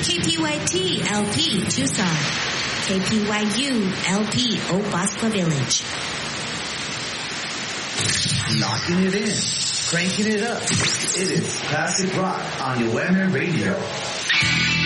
KPYT LP Tucson. KPYU LP Obaspa Village. Locking it in. Cranking it up. It is Classic Rock on your WEMER Radio.